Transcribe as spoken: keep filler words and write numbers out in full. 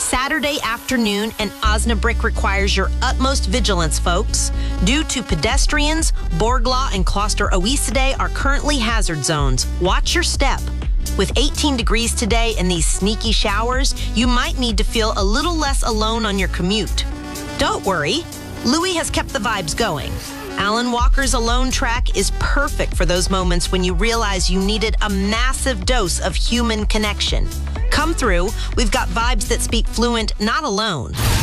Saturday afternoon, and Osnabrick requires your utmost vigilance, folks. Due to pedestrians, Borgla and Kloster Oisidae are currently hazard zones. Watch your step. With eighteen degrees today and these sneaky showers, you might need to feel a little less alone on your commute. Don't worry, Louis has kept the vibes going. Alan Walker's Alone track is perfect for those moments when you realize you needed a massive dose of human connection. Come through, we've got vibes that speak fluent, not alone.